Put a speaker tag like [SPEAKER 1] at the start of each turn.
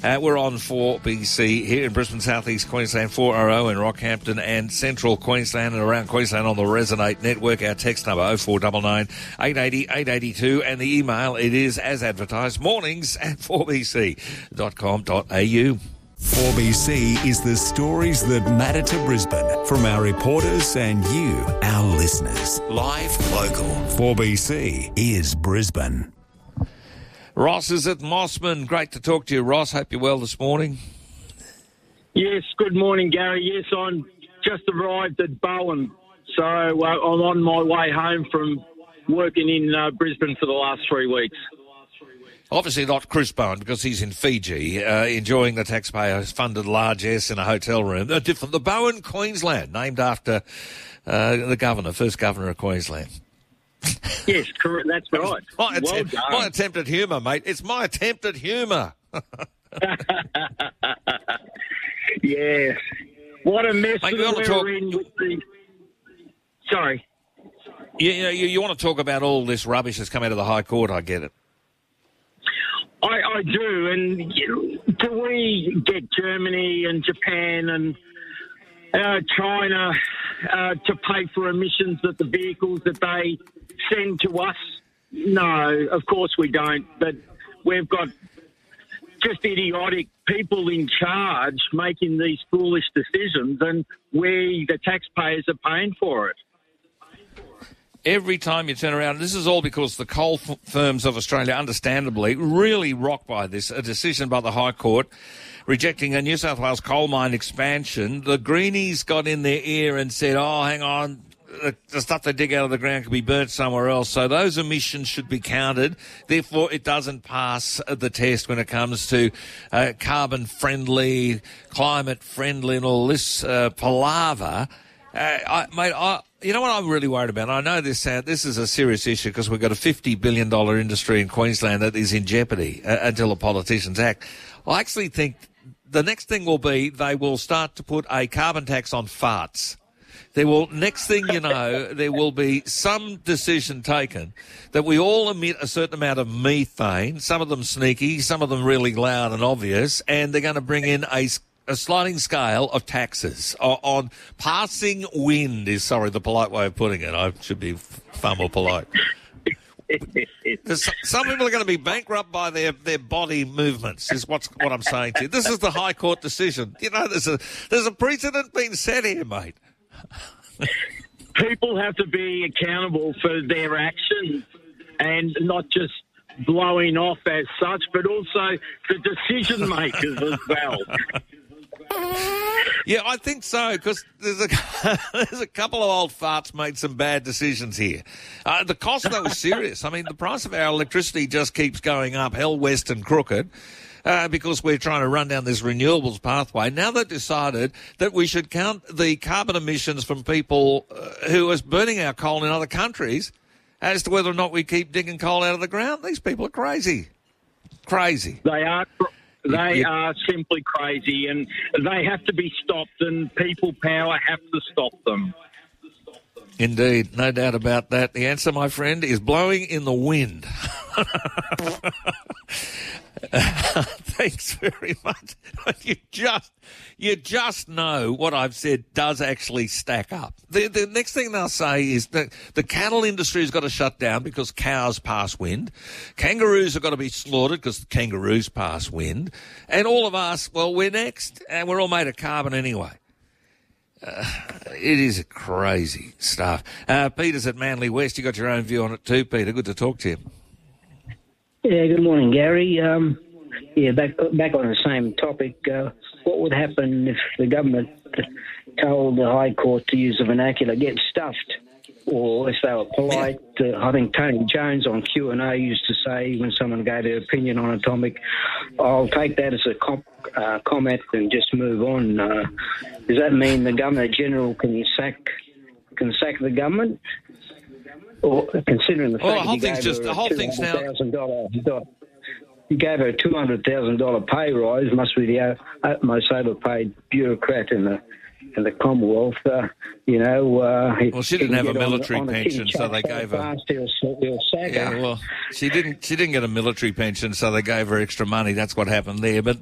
[SPEAKER 1] We're on 4BC here in Brisbane, South East Queensland, 4RO in Rockhampton and Central Queensland and around Queensland on the Resonate network. Our text number 0499 880 882 and the email, it is as advertised, mornings@4bc.com.au.
[SPEAKER 2] 4BC is the stories that matter to Brisbane from our reporters and you, our listeners. Live, local. 4BC is Brisbane.
[SPEAKER 1] Ross is at Mossman. Great to talk to you, Ross. Hope you're well this morning.
[SPEAKER 3] Yes, good morning, Gary. Yes, I'm just arrived at Bowen. So I'm on my way home from working in Brisbane for the last 3 weeks.
[SPEAKER 1] Obviously not Chris Bowen, because he's in Fiji, enjoying the taxpayer-funded largesse in a hotel room. Different. The Bowen, Queensland, named after the governor, first governor of Queensland.
[SPEAKER 3] Yes, correct. That's right.
[SPEAKER 1] My attempt at humour, mate. It's my attempt at humour.
[SPEAKER 3] Yes. What a mess
[SPEAKER 1] mate,
[SPEAKER 3] we're in with the... Sorry.
[SPEAKER 1] You want to talk about all this rubbish that's come out of the High Court, I get it.
[SPEAKER 3] I do, and do we get Germany and Japan and China to pay for emissions that the vehicles that they send to us? No, of course we don't, but we've got just idiotic people in charge making these foolish decisions, and we, the taxpayers, are paying for it.
[SPEAKER 1] Every time you turn around, this is all because the coal firms of Australia, understandably, really rocked by this, a decision by the High Court rejecting a New South Wales coal mine expansion. The Greenies got in their ear and said, oh, hang on, the stuff they dig out of the ground can be burnt somewhere else, so those emissions should be counted. Therefore, it doesn't pass the test when it comes to carbon-friendly, climate-friendly and all this palaver. You know what I'm really worried about? I know this is a serious issue because we've got a $50 billion industry in Queensland that is in jeopardy until the politicians act. I actually think the next thing will be they will start to put a carbon tax on farts. Next thing you know, there will be some decision taken that we all emit a certain amount of methane, some of them sneaky, some of them really loud and obvious, and they're going to bring in a sliding scale of taxes on passing wind is, the polite way of putting it. I should be far more polite. Some people are going to be bankrupt by their body movements, is what I'm saying to you. This is the High Court decision. You know, there's a precedent being set here, mate.
[SPEAKER 3] People have to be accountable for their actions and not just blowing off as such, but also the decision makers as well.
[SPEAKER 1] Yeah, I think so, because there's a couple of old farts made some bad decisions here. The cost, though, is serious. I mean, the price of our electricity just keeps going up, hell, west and crooked, because we're trying to run down this renewables pathway. Now they've decided that we should count the carbon emissions from people who are burning our coal in other countries as to whether or not we keep digging coal out of the ground. These people are crazy. Crazy.
[SPEAKER 3] They are. They are simply crazy, and they have to be stopped, and people power have to stop them.
[SPEAKER 1] Indeed, no doubt about that. The answer, my friend, is blowing in the wind. Thanks very much. You just know what I've said does actually stack up. The next thing they'll say is that the cattle industry has got to shut down because cows pass wind. Kangaroos have got to be slaughtered because kangaroos pass wind. And all of us, well, we're next, and we're all made of carbon anyway. It is crazy stuff. Peter's at Manly West. You got your own view on it too, Peter. Good to talk to you.
[SPEAKER 4] Yeah, good morning, Gary. Back on the same topic. What would happen if the government told the High Court to use the vernacular, get stuffed? Or if they were polite, I think Tony Jones on Q&A used to say when someone gave their opinion on a topic, I'll take that as a comment and just move on. Does that mean the Governor-General can sack the government? Or considering the fact he gave her a $200,000 pay rise, must be the most overpaid bureaucrat in the Commonwealth.
[SPEAKER 1] Well, she didn't have a military pension, so they gave her. She didn't get a military pension, so they gave her extra money. That's what happened there. But